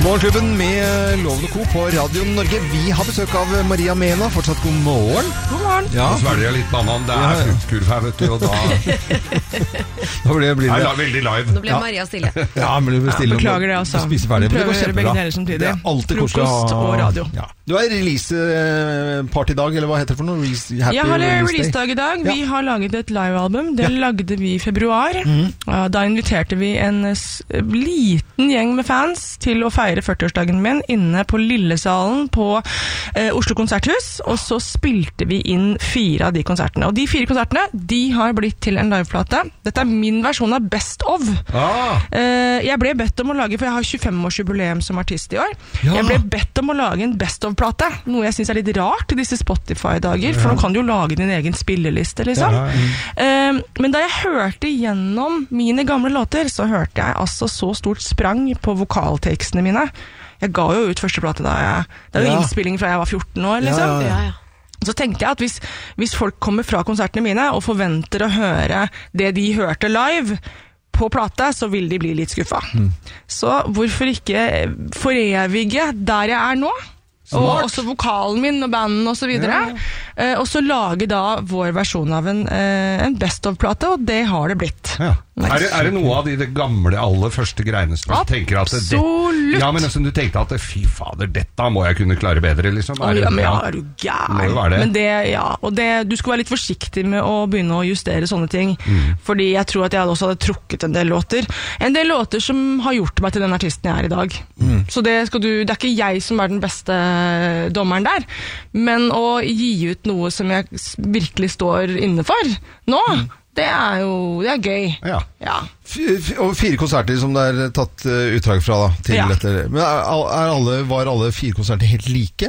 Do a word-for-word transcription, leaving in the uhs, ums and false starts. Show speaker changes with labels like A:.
A: Morgenklubben med Loven og Co. på Radio Norge. Vi har besøk av Maria Mena. Fortsatt god morgen.
B: God morgen.
A: Ja.
C: Så svelger jeg litt banan. Det er fruktkurv her, vet du. Og da
A: da blir det, blir det.
C: Nei, veldig live.
B: Nå ble
A: Ja.
B: Maria stille.
A: Ja, men du blir stille.
D: Ja, beklager det, altså.
A: Spise ferdig.
D: Prøver å
A: går
D: gjøre
A: kjempebra.
D: begge deler samtidig.
A: Det er alltid koselig å ha-
D: Frokost og radio.
A: Ja. Du har release-party i dag, eller hva heter det for noe? Release, happy
D: Jeg har
A: release day.
D: releasedag i dag. Vi
A: Ja.
D: har laget et livealbum. Det lagde vi i februar. Ja, Da inviterte vi en s- liten gjeng med fans til å feire førtiårsdagen min inne på Lillesalen på eh, Oslo Konserthus. Og så spilte vi inn fire av de konsertene. Og de fire konsertene, de har blitt til en liveplate. Dette er min versjon av Best of.
C: Ah,
D: Eh, jeg ble bedt om å lage, for jeg har tjuefem-årsjubileum som artist i år.
A: Ja.
D: Jeg ble bedt om å lage en Best of-plate, noe jeg synes er litt rart i disse Spotify-dager, for nå kan du jo lage din egen spilleliste, liksom.
C: Ja,
D: Eh, men da jeg hørte gjennom mine gamle låter, så hørte jeg altså så stort sprang på vokaltekstene mine. Jeg ga jo ut første plate da jeg, det er jo
A: Ja.
D: innspilling fra jeg var fjorten år, liksom.
A: Ja, ja,
B: Ja, ja.
D: Så tenkte jeg at hvis, hvis folk kommer fra konsertene mine og forventer å høre det de hørte live på plate, så vil de bli litt skuffa. Så hvorfor ikke forevige der jeg er nå? Og også vokalen min og banden og så videre. Eh, og så lage da vår versjon av en, eh, en best of-plate, og det har det blitt.
C: ja. Er, det, er det noe av de, de gamle, aller første greiene som du tenker at det,
D: Absolutt.
C: Ja, men nesten du tenkte at fy fader, dette må jeg kunne klare bedre, liksom?
D: Å,
C: Er det,
D: ja, men ja,
C: ja.
D: er du
C: Må
D: gæren?
C: jo være det.
D: Men det, ja, og det, du skal være litt forsiktig med å begynne å justere sånne ting, fordi jeg tror at jeg også hadde trukket en del låter. En del låter som har gjort meg til den artisten jeg er i dag. Så det, skal du, det er ikke jeg som er den beste dommeren der, men å gi ut noe som jeg s- virkelig står inne for nå, det er jo det er gøy.
C: Ja.
D: Ja.
A: F- f- Og fire konserter som det er tatt uh, utdrag fra da, til
D: Ja.
A: dette. Men er, er alle, var alle fire konserter helt like?